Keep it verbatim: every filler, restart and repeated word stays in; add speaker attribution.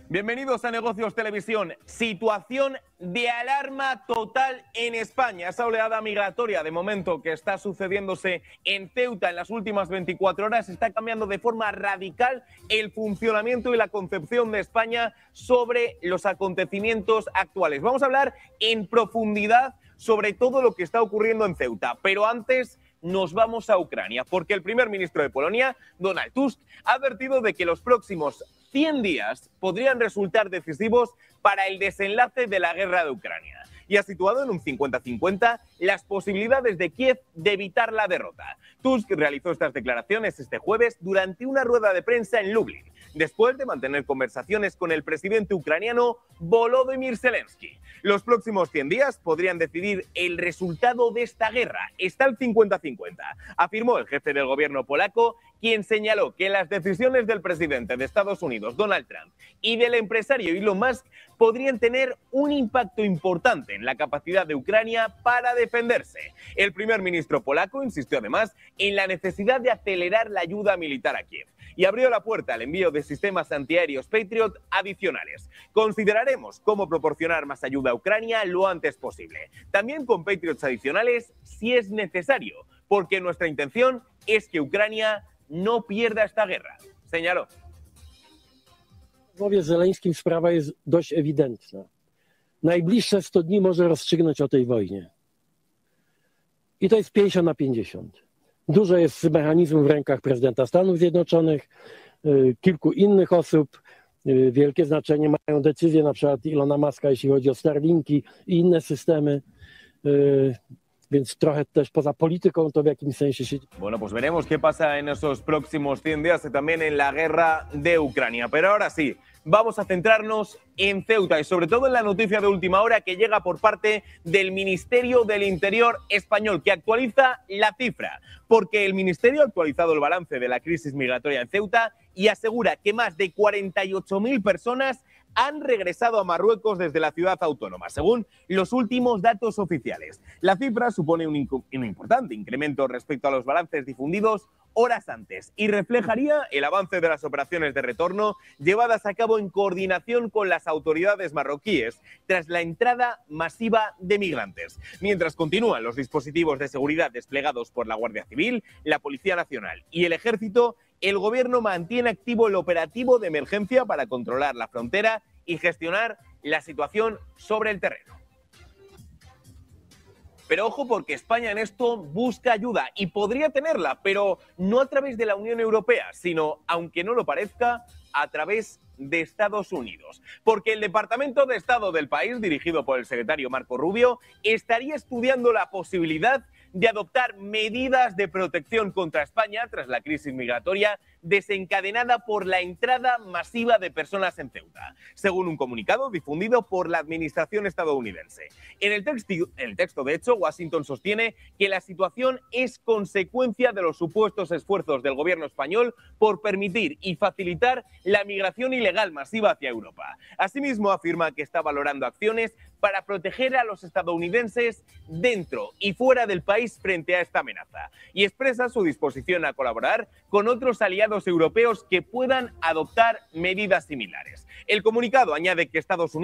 Speaker 1: Bienvenidos a Negocios Televisión. Situación de alarma total en España. Esa oleada migratoria de momento que está sucediéndose en Ceuta en las últimas veinticuatro horas está cambiando de forma radical el funcionamiento y la concepción de España sobre los acontecimientos actuales. Vamos a hablar en profundidad sobre todo lo que está ocurriendo en Ceuta, pero antes nos vamos a Ucrania, porque el primer ministro de Polonia, Donald Tusk, ha advertido de que los próximos cien días podrían resultar decisivos para el desenlace de la guerra de Ucrania y ha situado en un cincuenta cincuenta las posibilidades de Kiev de evitar la derrota. Tusk realizó estas declaraciones este jueves durante una rueda de prensa en Lublin, después de mantener conversaciones con el presidente ucraniano Volodymyr Zelensky. Los próximos cien días podrían decidir el resultado de esta guerra. Está el cincuenta cincuenta, afirmó el jefe del gobierno polaco, quien señaló que las decisiones del presidente de Estados Unidos, Donald Trump, y del empresario Elon Musk podrían tener un impacto importante en la capacidad de Ucrania para defenderse. El primer ministro polaco insistió además en la necesidad de acelerar la ayuda militar a Kiev y abrió la puerta al envío de sistemas antiaéreos Patriot adicionales. Consideraremos cómo proporcionar más ayuda a Ucrania lo antes posible, también con Patriots adicionales si es necesario, porque nuestra intención es que Ucrania no pierda esta guerra, señaló.
Speaker 2: W rozmowie z Zeleńskim sprawa jest dość ewidentna. Najbliższe sto dni może rozstrzygnąć o tej wojnie. I to jest pięćdziesiąt na pięćdziesiąt. Dużo jest mechanizmów w rękach prezydenta Stanów Zjednoczonych, kilku innych osób. Wielkie znaczenie mają decyzje na przykład Elona Muska, jeśli chodzi o Starlinki i inne systemy. Więc trochę też poza polityką to w jakimś sensie się...
Speaker 1: Bueno, pues veremos qué pasa en esos próximos cien días y también en la guerra de Ucrania. Pero ahora sí, vamos a centrarnos en Ceuta y sobre todo en la noticia de última hora que llega por parte del Ministerio del Interior español, que actualiza la cifra, porque el Ministerio ha actualizado el balance de la crisis migratoria en Ceuta y asegura que más de cuarenta y ocho mil personas han regresado a Marruecos desde la ciudad autónoma, según los últimos datos oficiales. La cifra supone un, un importante incremento respecto a los balances difundidos horas antes y reflejaría el avance de las operaciones de retorno llevadas a cabo en coordinación con las autoridades marroquíes tras la entrada masiva de migrantes. Mientras continúan los dispositivos de seguridad desplegados por la Guardia Civil, la Policía Nacional y el Ejército, el Gobierno mantiene activo el operativo de emergencia para controlar la frontera y gestionar la situación sobre el terreno. Pero ojo, porque España en esto busca ayuda y podría tenerla, pero no a través de la Unión Europea, sino, aunque no lo parezca, a través de Estados Unidos. Porque el Departamento de Estado del país, dirigido por el secretario Marco Rubio, estaría estudiando la posibilidad de adoptar medidas de protección contra España tras la crisis migratoria desencadenada por la entrada masiva de personas en Ceuta, según un comunicado difundido por la administración estadounidense. En el, texto, en el texto, de hecho, Washington sostiene que la situación es consecuencia de los supuestos esfuerzos del gobierno español por permitir y facilitar la migración ilegal masiva hacia Europa. Asimismo, afirma que está valorando acciones para proteger a los estadounidenses dentro y fuera del país frente a esta amenaza y expresa su disposición a colaborar con otros aliados europeos que puedan adoptar medidas similares. El comunicado añade que Estados Unidos